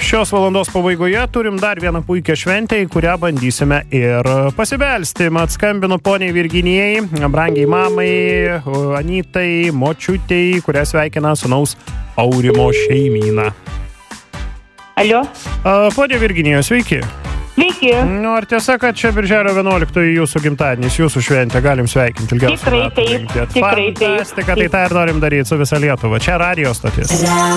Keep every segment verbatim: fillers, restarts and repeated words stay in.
Šios valandos pabaigoje turim dar vieną puikią šventę, į kurią bandysime ir pasibelsti. Mat skambinu poniai Virginijai, brangiai mamai, Anytai, močiutei, kurią sveikina sūnaus Aurimo šeimyna. Alio? Ponia Virginija, sveiki. Sveiki. Nu, ar tiesa, kad čia birželio vienuoliktoji jūsų gimtadienis, jūsų šventė, galim sveikinti ilgiausių tikrai metų. Taip, tikrai taip. Fantastika, tai tą ir norim daryti su visa Lietuva. Čia radio stotis.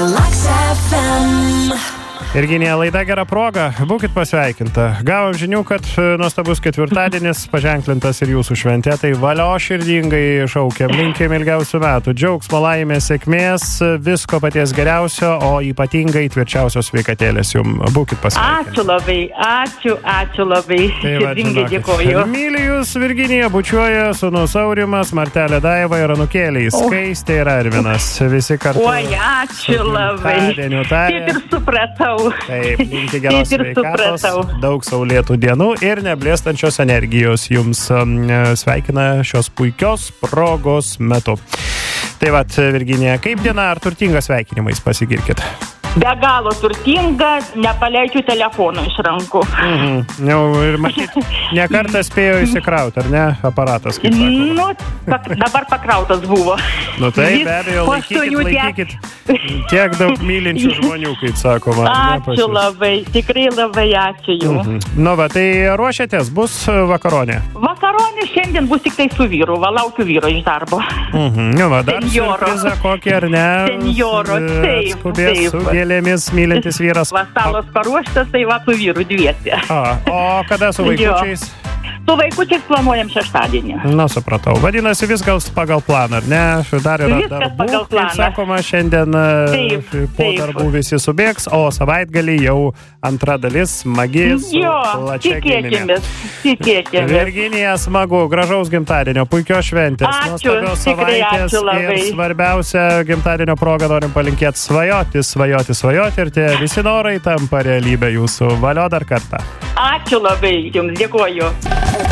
Virginija, laida gera proga, būkit pasveikinta. Gavom žinių, kad nuostabus ketvirtadienis paženklintas ir jūsų šventė, tai valio širdingai šaukiam, linkim ilgiausių metų, džiaugsmo, laimės, sėkmės, visko paties geriausio, o ypatingai tvirčiausios sveikatėlės jum. Būkit pasveikinta. Ačiū labai, ačiū, ačiū labai. Tai va, širdingai dėkoju. Myli jūs, Virginija, bučiuoja sūnus Aurimas, Martelė Daiva ir anūkėliai Skaistė ir Arminas. Visi kartu. Oi, ačiū labai. Taip ir supratau. Taip, linki geros sveikatos, daug saulėtų dienų ir neblėstančios energijos jums sveikina šios puikios progos metu. Tai vat, Virginija, kaip diena, ar turtinga sveikinimais, pasigirkit? Be galo turtinga, nepaleidžiu telefono iš rankų. Mhm. Jau ir matyt, ne kartą spėjo įsikrauti, ar ne, aparatas, kaip sakoma? Nu, pak, dabar pakrautas buvo. Nu tai, be abejo, laikykit, laikykit. Tiek daug mylinčių žmonių, kaip sakoma. Ačiū labai, tikrai labai ačiū jums. Mhm. Nu va, tai ruošiatės, bus vakaronė? Vakaronė šiandien bus tik tai su vyru, va, laukiu vyro iš darbo. Mhm. Nu va, dar Senjoro. Siurprizą kokį, ar ne? Senjoro, taip, Skubės taip. su gėlėmis mylintis vyras. Va, stalas paruoštas, tai va, su vyru dviese. A, o kada su vaikučiais? Su vaikučiais planuojam šeštadienį. Na, supratau. Vadinasi, viskas pagal planą, ar ne? Dar yra Viskas darbų, pagal planą. kaip sakoma, šiandien Taip, po taip. darbų visi subėgs, o savaitgalį jau antra dalis smagi su Jo, plačia giminė. tikėkimės, tikėkimės. Virginija, smagu, gražaus gimtadienio, puikios šventės, Ačiū, nuostabios tikrai savaitės ačiū labai. ir svarbiausia gimtadienio proga norim palinkėti svajoti, svajoti, svajoti ir tie visi norai tampa realybė jūsų. Valio dar kartą. Ačiū labai jums, dėkoju.